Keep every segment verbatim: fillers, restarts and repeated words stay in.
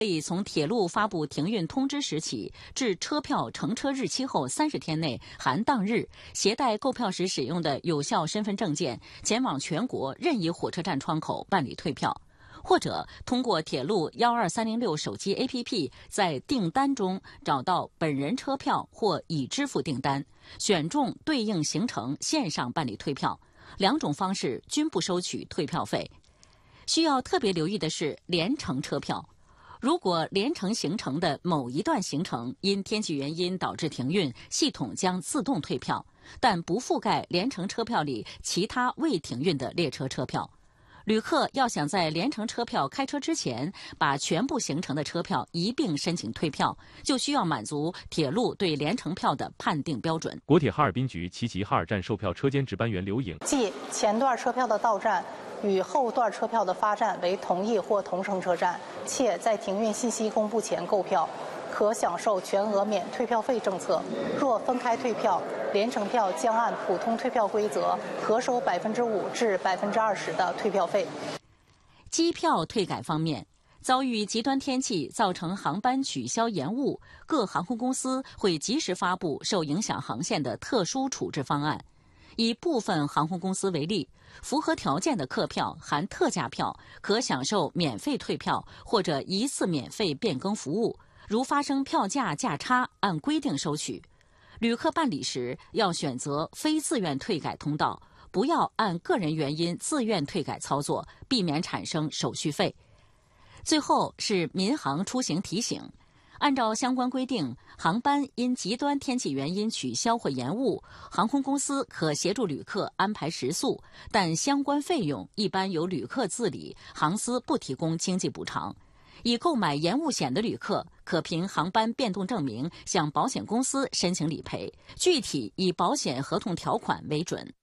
可以从铁路发布停运通知时起，至车票乘车日期后三十天内含当日，携带购票时使用的有效身份证件，前往全国任意火车站窗口办理退票。或者通过铁路幺二三零六手机 A P P 在订单中找到本人车票或已支付订单，选中对应行程线上办理退票，两种方式均不收取退票费。需要特别留意的是联程车票，如果联程行程的某一段行程因天气原因导致停运，系统将自动退票，但不覆盖联程车票里其他未停运的列车车票。旅客要想在联程车票开车之前把全部行程的车票一并申请退票，就需要满足铁路对联程票的判定标准。 国铁哈尔滨局齐齐哈尔站售票车间值班员刘颖， 即前段车票的到站与后段车票的发站为同一或同城车站，且在停运信息公布前购票，可享受全额免退票费政策。若分开退票，联程票将按普通退票规则核收百分之五至百分之二十的退票费。 机票退改方面，遭遇极端天气造成航班取消延误，各航空公司会及时发布受影响航线的特殊处置方案。以部分航空公司为例，符合条件的客票含特价票可享受免费退票或者一次免费变更服务，如发生票价价差，按规定收取。旅客办理时要选择非自愿退改通道，不要按个人原因自愿退改操作，避免产生手续费。最后是民航出行提醒，按照相关规定，航班因极端天气原因取消或延误，航空公司可协助旅客安排食宿，但相关费用一般由旅客自理，航司不提供经济补偿。已购买延误险的旅客，可凭航班变动证明向保险公司申请理赔，具体以保险合同条款为准。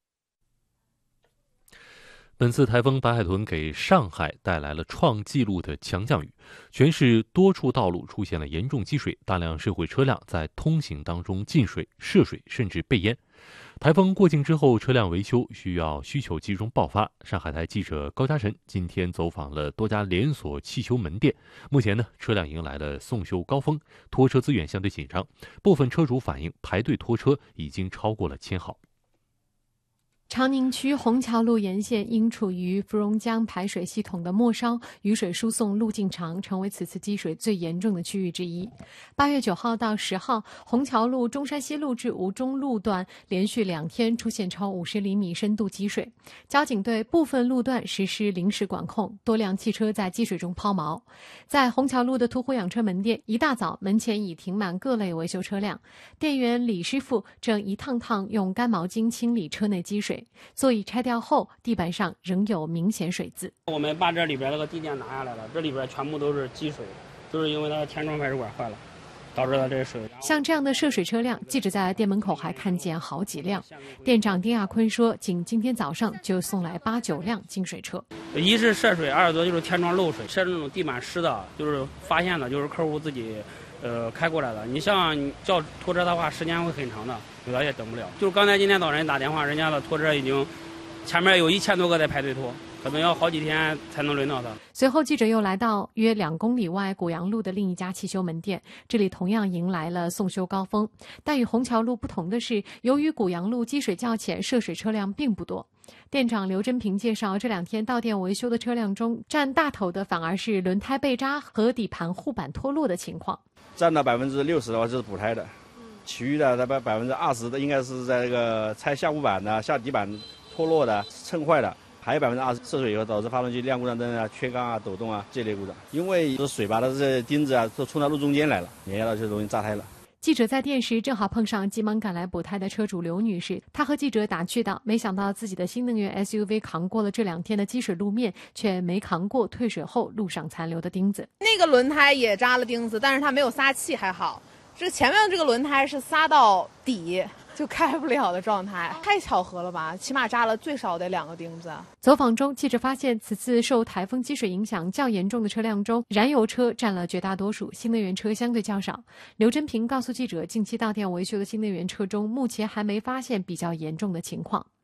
本次台风白海豚给上海带来了创纪录的强降雨，全市多处道路出现了严重积水，大量社会车辆在通行当中进水、涉水甚至被淹。台风过境之后，车辆维修需要需求集中爆发。上海台记者高嘉晨今天走访了多家连锁汽修门店，目前呢，车辆迎来了送修高峰，拖车资源相对紧张，部分车主反映排队拖车已经超过了千号。 长宁区虹桥路沿线因处于芙蓉江排水系统的末梢，雨水输送路径长，成为此次积水最严重的区域之一。八月九号到十号，虹桥路中山西路至吴中路段连续两天出现超五十厘米深度积水，交警对部分路段实施临时管控，多辆汽车在积水中抛锚。在虹桥路的途虎养车门店，一大早门前已停满各类维修车辆，店员李师傅正一趟趟用干毛巾清理车内积水。座椅拆掉后，地板上仍有明显水渍。 我们把这里边那个地垫拿下来了，这里边全部都是积水，就是因为它的天窗排水管坏了，导致了这水。 像这样的涉水车辆，记者在店门口还看见好几辆。店长丁亚坤说，仅今天早上就送来八九辆净水车。 一是涉水，二多就是天窗漏水，涉那种地板湿的，就是发现的，就是客户自己。呃，开过来的。你像你叫拖车的话，时间会很长的，有的也等不了。就是刚才今天早晨打电话，人家的拖车已经前面有一千多个在排队拖，可能要好几天才能轮到他。 随后，记者又来到约两公里外古阳路的另一家汽修门店，这里同样迎来了送修高峰。但与虹桥路不同的是，由于古阳路积水较浅，涉水车辆并不多。店长刘真平介绍，这两天到店维修的车辆中，占大头的反而是轮胎被扎和底盘护板脱落的情况。 占到百分之六十的话就是补胎的，其余的大概百分之二十的应该是在这个拆下护板的、下底板脱落的、蹭坏的，还有百分之二十涉水以后导致发动机亮故障灯啊、缺缸啊、抖动啊这类故障。因为这水吧，它这钉子啊都冲到路中间来了，碾压到就容易扎胎了。 记者在店时正好碰上急忙赶来补胎的车主刘女士，她和记者打趣道：“没想到自己的新能源 S U V 扛过了这两天的积水路面，却没扛过退水后路上残留的钉子。 那个轮胎也扎了钉子，但是它没有撒气，还好。这前面的这个轮胎是撒到底就开不了的状态，太巧合了吧？起码扎了最少得两个钉子。” 走访中，记者发现，此次受台风积水影响较严重的车辆中，燃油车占了绝大多数，新能源车相对较少。刘真平告诉记者，近期到店维修的新能源车中，目前还没发现比较严重的情况。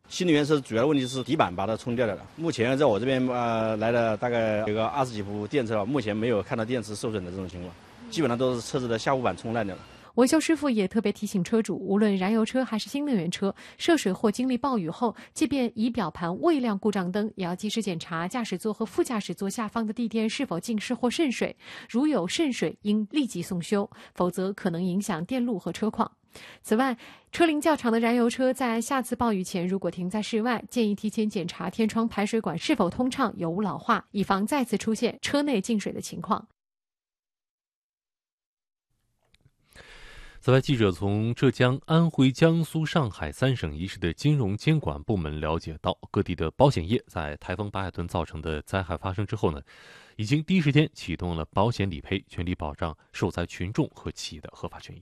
新能源车主要的问题是底板把它冲掉了。目前在我这边呃来了大概有个二十几部电车了，目前没有看到电池受损的这种情况，基本上都是车子的下护板冲烂掉了。 维修师傅也特别提醒车主，无论燃油车还是新能源车，涉水或经历暴雨后，即便仪表盘未亮故障灯，也要及时检查驾驶座和副驾驶座下方的地垫是否浸湿或渗水，如有渗水，应立即送修，否则可能影响电路和车况。此外，车龄较长的燃油车在下次暴雨前如果停在室外，建议提前检查天窗排水管是否通畅，有无老化，以防再次出现车内进水的情况。 此外，记者从浙江、安徽、江苏、上海三省一市的金融监管部门了解到，各地的保险业在台风巴海豚造成的灾害发生之后呢，已经第一时间启动了保险理赔，全力保障受灾群众和企业的合法权益。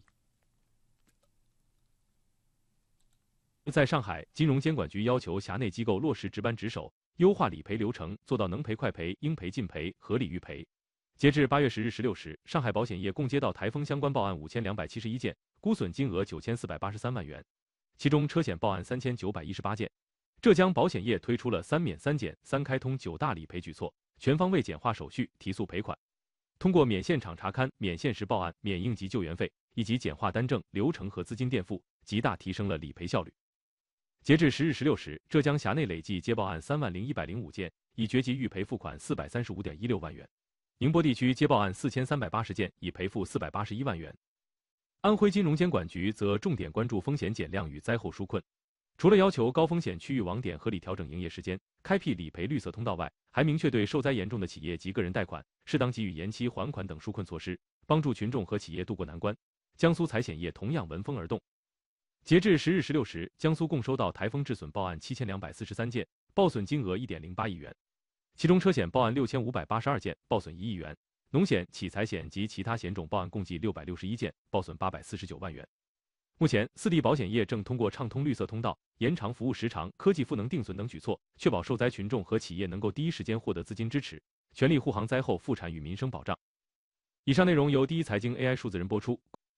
在上海，金融监管局要求辖内机构落实值班值守，优化理赔流程，做到能赔快赔、应赔尽赔、合理预赔。截至八月十日十六时，上海保险业共接到台风相关报案五千两百七十一件，估损金额九千四百八十三万元，其中车险报案三千九百一十八件。浙江保险业推出了三免三检、三开通九大理赔举措，全方位简化手续，提速赔款。通过免现场查勘、免限时报案、免应急救援费以及简化单证、流程和资金垫付，极大提升了理赔效率。截至十日十六时，浙江辖内累计接报案三万零一百零五件，已决计预赔付款四百三十五点一六万元。宁波地区接报案四千三百八十件，已赔付四百八十一万元。安徽金融监管局则重点关注风险减量与灾后纾困，除了要求高风险区域网点合理调整营业时间，开辟理赔绿色通道外，还明确对受灾严重的企业及个人贷款适当给予延期还款等纾困措施，帮助群众和企业渡过难关。江苏财险业同样闻风而动。截至十日十六时，江苏共收到台风致损报案七千两百四十三件，报损金额一点零八亿元。其中车险报案六千五百八十二件，报损一亿元；农险、企财险及其他险种报案共计六百六十一件，报损八百四十九万元。目前，四地保险业正通过畅通绿色通道、延长服务时长、科技赋能定损等举措，确保受灾群众和企业能够第一时间获得资金支持，全力护航灾后复产与民生保障。以上内容由第一财经 A I 数字人播出。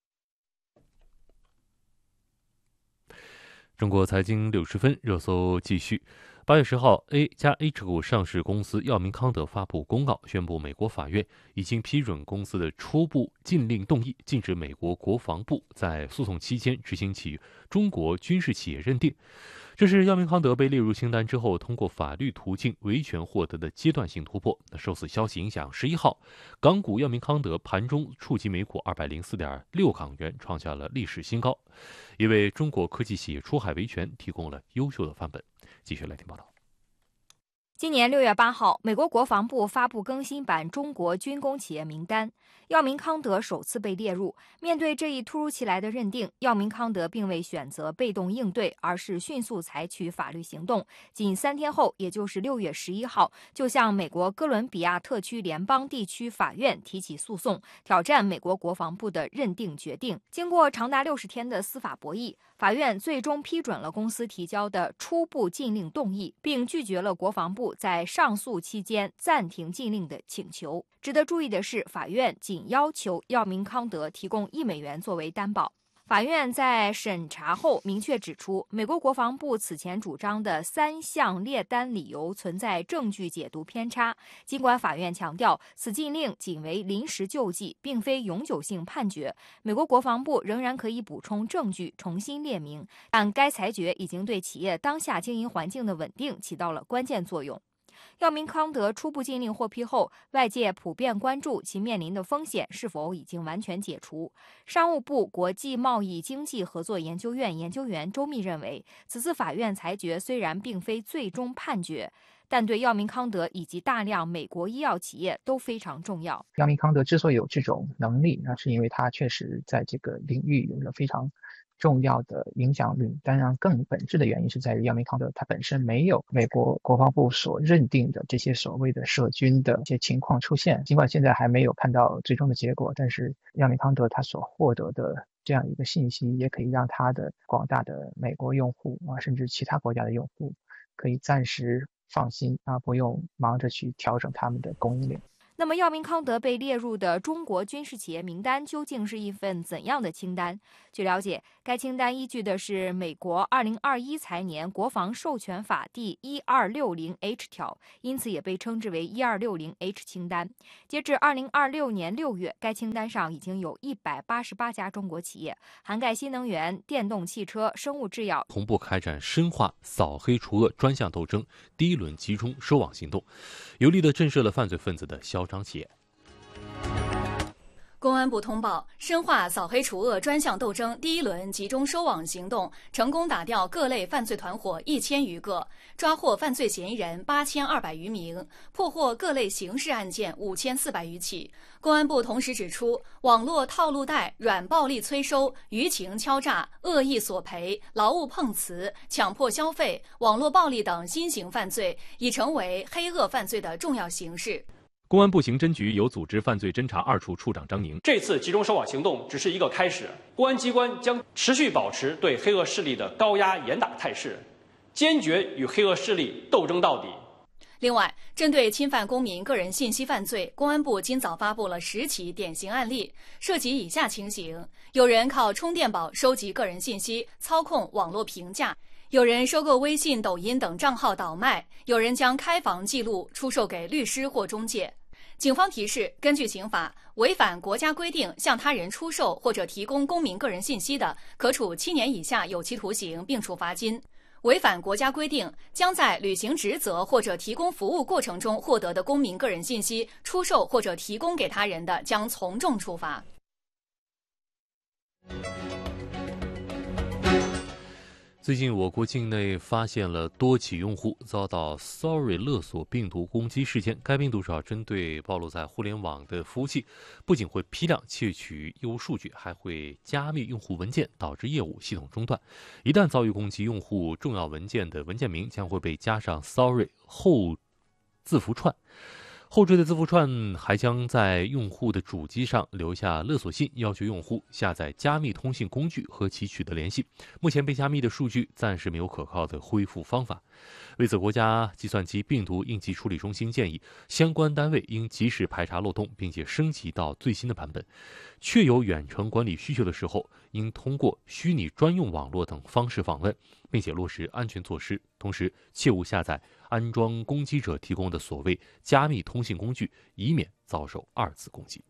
中国财经六十分热搜继续。八月十号 ，A 加 H 股上市公司药明康德发布公告，宣布美国法院已经批准公司的初步禁令动议，禁止美国国防部在诉讼期间执行其中国军事企业认定。这是药明康德被列入清单之后，通过法律途径维权获得的阶段性突破。受此消息影响，十一号，港股药明康德盘中触及每股二百零四点六港元，创下了历史新高，也为中国科技企业出海维权提供了优秀的范本。继续来听报道。 今年六月八号，美国国防部发布更新版中国军工企业名单，药明康德首次被列入。面对这一突如其来的认定，药明康德并未选择被动应对，而是迅速采取法律行动。仅三天后，也就是六月十一号，就向美国哥伦比亚特区联邦地区法院提起诉讼，挑战美国国防部的认定决定。经过长达六十天的司法博弈，法院最终批准了公司提交的初步禁令动议，并拒绝了国防部在上诉期间暂停禁令的请求。值得注意的是，法院仅要求药明康德提供一美元作为担保。法院在审查后明确指出，美国国防部此前主张的三项列单理由存在证据解读偏差。尽管法院强调此禁令仅为临时救济，并非永久性判决，美国国防部仍然可以补充证据重新列明，但该裁决已经对企业当下经营环境的稳定起到了关键作用。药明康德初步禁令获批后，外界普遍关注其面临的风险是否已经完全解除。商务部国际贸易经济合作研究院研究员周密认为，此次法院裁决虽然并非最终判决，但对药明康德以及大量美国医药企业都非常重要。 药明康德之所以有这种能力，那是因为它确实在这个领域有着非常重要的影响力，当然更本质的原因是在于药明康德它本身没有美国国防部所认定的这些所谓的涉军的一些情况出现。尽管现在还没有看到最终的结果，但是药明康德它所获得的这样一个信息，也可以让它的广大的美国用户啊，甚至其他国家的用户可以暂时放心啊，不用忙着去调整他们的供应链。 那么，药明康德被列入的中国军事企业名单究竟是一份怎样的清单？据了解，该清单依据的是美国二零二一财年国防授权法第一二六零 H 条，因此也被称之为一二六零 H 清单。截至二零二六年六月，该清单上已经有一百八十八家中国企业，涵盖新能源、电动汽车、生物制药， 同步开展深化扫黑除恶专项斗争第一轮集中收网行动，有力地震慑了犯罪分子的嚣张气焰。 公安部通报，深化扫黑除恶专项斗争第一轮集中收网行动，成功打掉各类犯罪团伙一千余个，抓获犯罪嫌疑人八千二百余名，破获各类刑事案件五千四百余起。公安部同时指出，网络套路贷、软暴力催收、舆情敲诈、恶意索赔、劳务碰瓷、强迫消费、网络暴力等新型犯罪，已成为黑恶犯罪的重要形式。 公安部刑侦局有组织犯罪侦查二处处长张宁， 这次集中收网行动只是一个开始，公安机关将持续保持对黑恶势力的高压严打态势，坚决与黑恶势力斗争到底。 另外，针对侵犯公民个人信息犯罪，公安部今早发布了十起典型案例，涉及以下情形：有人靠充电宝收集个人信息，操控网络评价；有人收购微信、抖音等账号倒卖；有人将开房记录出售给律师或中介。警方提示，根据刑法，违反国家规定向他人出售或者提供公民个人信息的，可处七年以下有期徒刑并处罚金；违反国家规定将在履行职责或者提供服务过程中获得的公民个人信息出售或者提供给他人的，将从重处罚。 最近，我国境内发现了多起用户遭到 Sorry 勒索病毒攻击事件。该病毒主要针对暴露在互联网的服务器，不仅会批量窃取业务数据，还会加密用户文件，导致业务系统中断。一旦遭遇攻击，用户重要文件的文件名将会被加上 Sorry 后字符串。后缀的字符串还将在用户的主机上留下勒索信，要求用户下载加密通信工具和其取得联系。目前被加密的数据暂时没有可靠的恢复方法。为此，国家计算机病毒应急处理中心建议相关单位应及时排查漏洞，并且升级到最新的版本。确有远程管理需求的时候，应通过虚拟专用网络等方式访问，并且落实安全措施。同时，切勿下载安装攻击者提供的所谓加密通信工具，以免遭受二次攻击。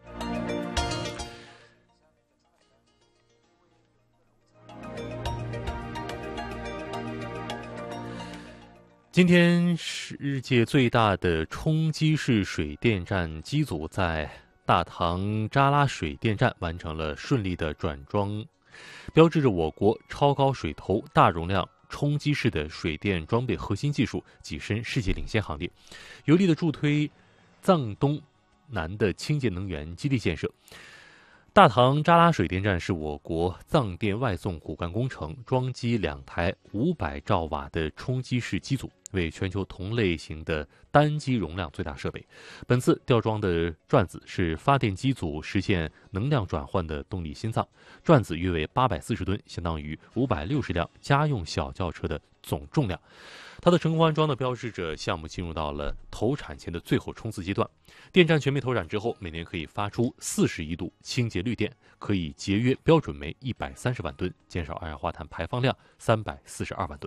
今天，世界最大的冲击式水电站机组在大唐扎拉水电站完成了顺利的转装，标志着我国超高水头、大容量冲击式的水电装备核心技术跻身世界领先行列，有力的助推藏东南的清洁能源基地建设。大唐扎拉水电站是我国藏电外送骨干工程，装机两台五百兆瓦的冲击式机组，为全球同类型的单机容量最大设备。本次吊装的转子是发电机组实现能量转换的动力心脏，转子约为八百四十吨，相当于五百六十辆家用小轿车的总重量。它的成功安装呢，标志着项目进入到了投产前的最后冲刺阶段。电站全面投产之后，每年可以发出四十亿度清洁绿电，可以节约标准煤一百三十万吨，减少二氧化碳排放量三百四十二万吨。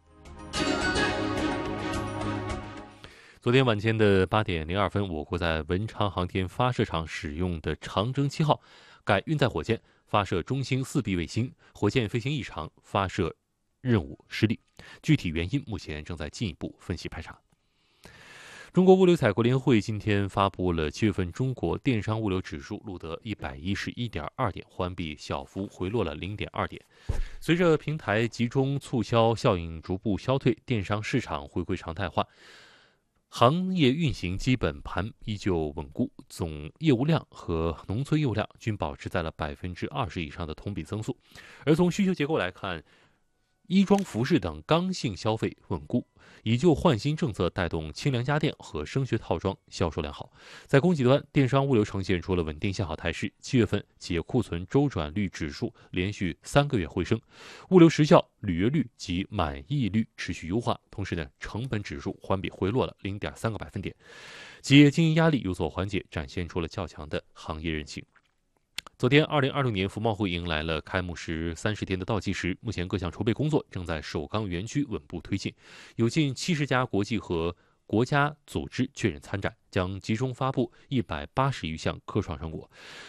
昨天晚间的八点零二分，我国在文昌航天发射场使用的长征七号改运载火箭发射中星四 B 卫星，火箭飞行异常，发射任务失利，具体原因目前正在进一步分析排查。中国物流采购联会今天发布了七月份中国电商物流指数，录得一百一十一点二点，环比小幅回落了零点二点。随着平台集中促销效应逐步消退，电商市场回归常态化，行业运行基本盘依旧稳固，总业务量和农村业务量均保持在了百分之二十以上的同比增速。而从需求结构来看， 衣装服饰等刚性消费稳固，以旧换新政策带动清凉家电和声学套装销售良好。在供给端，电商物流呈现出了稳定向好态势。七月份企业库存周转率指数连续三个月回升，物流时效、履约率及满意率持续优化。同时呢，成本指数环比回落了 零点三个百分点，企业经营压力有所缓解，展现出了较强的行业韧性。昨天，二零二六年服贸会迎来了开幕时三十天的倒计时。目前各项筹备工作正在首钢园区稳步推进，有近七十家国际和国家组织确认参展，将集中发布一百八十余项科创成果。